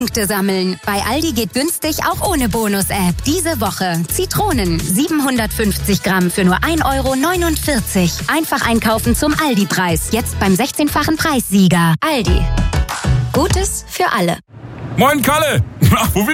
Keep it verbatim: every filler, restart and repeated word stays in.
Punkte sammeln. Bei Aldi geht günstig auch ohne Bonus-App. Diese Woche Zitronen siebenhundertfünfzig Gramm für nur ein Euro neunundvierzig. Einfach einkaufen zum Aldi-Preis. Jetzt beim sechzehnfachen Preissieger. Aldi. Gutes für alle. Moin Kalle! Ach, wo